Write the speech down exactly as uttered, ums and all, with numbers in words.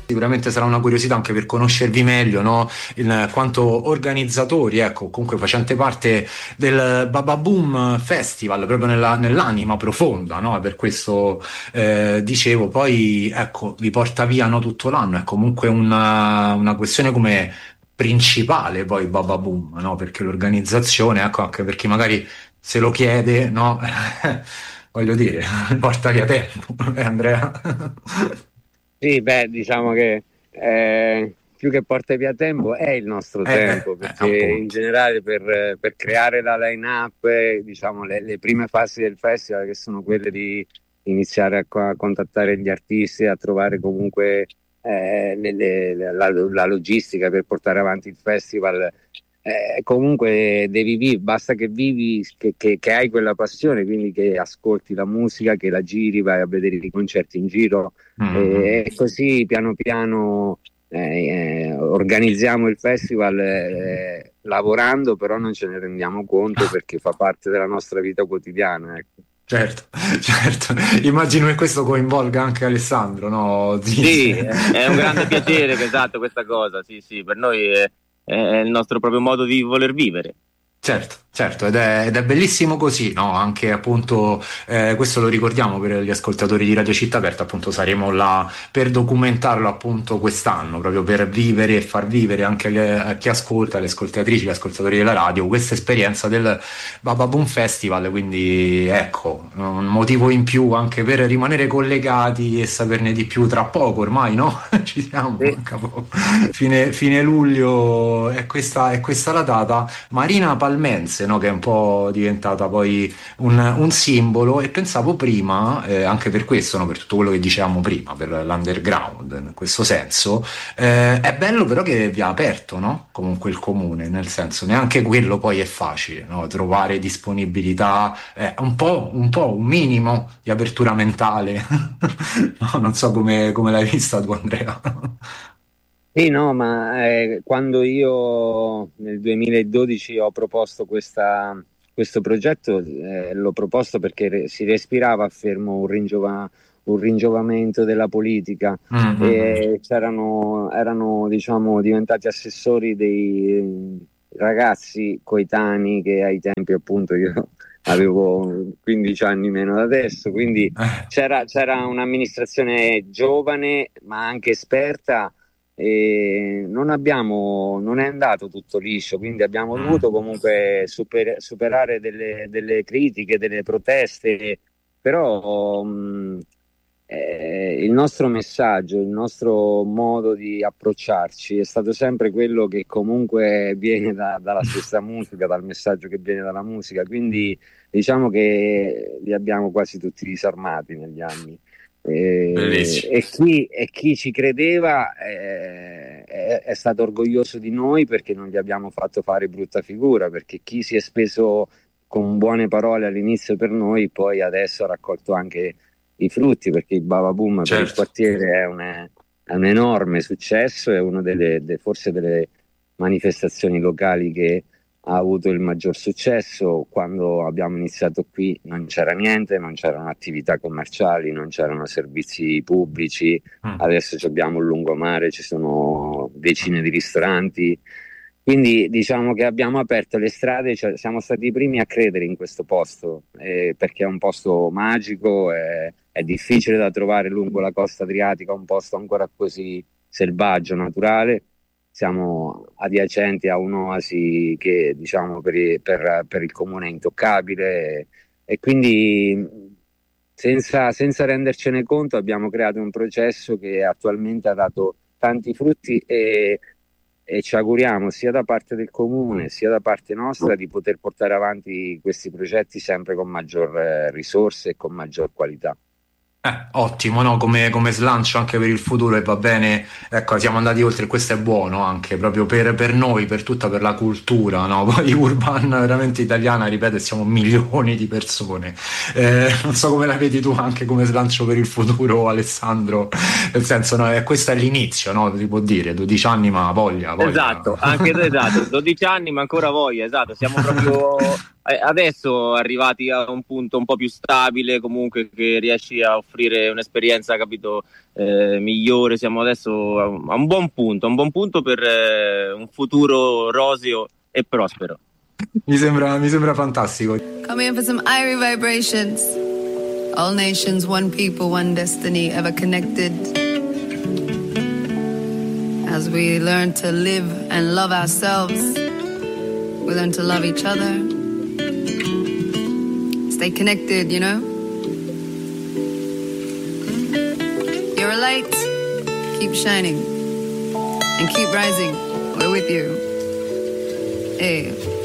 Sicuramente sarà una curiosità anche per conoscervi meglio, no? In quanto organizzatori, ecco, comunque facente parte del Bababoom Festival, proprio nella- nell'anima profonda, no? Per questo eh, dicevo, poi ecco, vi porta via no, tutto l'anno, è comunque una, una questione come principale poi Bababoom, no? Perché l'organizzazione, ecco, anche per chi magari se lo chiede, no? Voglio dire, porta via tempo, eh, Andrea? Sì, beh, diciamo che eh, più che porta via tempo è il nostro Eh, eh, tempo, eh, perché in appunto. generale per, per creare la line-up, eh, diciamo le, le prime fasi del festival, che sono quelle di iniziare a, co- a contattare gli artisti, a trovare comunque eh, le- le- la, la logistica per portare avanti il festival. Eh, comunque devi vivere, basta che vivi, che, che- che hai quella passione, quindi che ascolti la musica, che la giri, vai a vedere i concerti in giro Mm. e, e così piano piano eh, eh, organizziamo il festival eh, lavorando, però non ce ne rendiamo conto perché fa parte della nostra vita quotidiana, ecco. Certo, certo. Immagino che questo coinvolga anche Alessandro, no? Sì, Zise. è è un grande piacere che esatto questa cosa, sì, sì, per noi è, è il nostro proprio modo di voler vivere. Certo, certo, ed è, ed è bellissimo così, no? Anche appunto, eh, questo lo ricordiamo per gli ascoltatori di Radio Città Aperta, appunto saremo là per documentarlo appunto quest'anno, proprio per vivere e far vivere anche le- a chi ascolta, le ascoltatrici, gli ascoltatori della radio, questa esperienza del Bababoom Festival, quindi ecco, un motivo in più anche per rimanere collegati e saperne di più tra poco ormai, no? Ci siamo, Sì. manca poco. Fine, fine luglio è questa, è questa la data. Marina Palmense, no, che è un po' diventata poi un, un simbolo, e pensavo prima, eh, anche per questo, no, per tutto quello che dicevamo prima, per l'underground, in questo senso, eh, è bello però che vi ha aperto, no? Comunque il comune, nel senso, neanche quello poi è facile, no? Trovare disponibilità, eh, un po', un po', un minimo di apertura mentale. No, non so come, come l'hai vista tu, Andrea. Sì, no, ma eh, quando io nel duemiladodici ho proposto questa- questo progetto, eh, l'ho proposto perché re- si respirava affermo un, ringiova- un ringiovamento della politica Mm, mm, mm. e c'erano, erano, diciamo, diventati assessori dei eh, ragazzi coetanei che ai tempi appunto io avevo quindici anni meno da adesso, quindi Eh, c'era c'era un'amministrazione giovane ma anche esperta e non abbiamo, non è andato tutto liscio, quindi abbiamo dovuto mm. comunque super- superare delle, delle critiche, delle proteste, però mh, eh, il nostro messaggio, il nostro modo di approcciarci è stato sempre quello che comunque viene da- dalla stessa musica, dal messaggio che viene dalla musica, quindi diciamo che li abbiamo quasi tutti disarmati negli anni. E, Bellissimo. e chi, e chi ci credeva eh, è, è stato orgoglioso di noi perché non gli abbiamo fatto fare brutta figura, perché chi si è speso con buone parole all'inizio per noi, poi adesso ha raccolto anche i frutti, perché il Bava Boom per il Certo. quartiere è un, è un enorme successo, è una delle, de- forse delle manifestazioni locali che ha avuto il maggior successo. Quando abbiamo iniziato qui non c'era niente, non c'erano attività commerciali, non c'erano servizi pubblici. Mm, Adesso ci abbiamo il lungomare, ci sono decine di ristoranti. Quindi diciamo che abbiamo aperto le strade, cioè siamo stati i primi a credere in questo posto, eh, perché è un posto magico, eh, è difficile da trovare lungo la costa adriatica, un posto ancora così selvaggio, naturale. Siamo adiacenti a un'oasi che diciamo per, i- per- per il comune è intoccabile e quindi senza, senza rendercene conto abbiamo creato un processo che attualmente ha dato tanti frutti e, e ci auguriamo sia da parte del comune sia da parte nostra di poter portare avanti questi progetti sempre con maggior eh, risorse e con maggior qualità. Eh, ottimo, no? Come, come slancio anche per il futuro e va bene, ecco, siamo andati oltre, questo è buono anche proprio per, per noi, per tutta, per la cultura, no? Poi Urban veramente italiana, ripeto, siamo milioni di persone. Eh, non so come la vedi tu anche come slancio per il futuro, Alessandro, nel senso, no, eh, questo è l'inizio, no? Si può dire, dodici anni, ma voglia, voglia. Esatto, anche esatto, dodici anni ma ancora voglia, esatto, siamo proprio adesso arrivati a un punto un po' più stabile, comunque che riesci a offrire un'esperienza, capito, eh, migliore, siamo adesso a un, a un buon punto, a un buon punto per eh, un futuro roseo e prospero. Mi sembra, mi sembra fantastico. Coming in for some Irie vibrations. All nations, one people, one destiny, ever connected. As we learn to live and love ourselves, we learn to love each other. Stay connected, you know? You're a light, keep shining and keep rising. We're with you. Hey.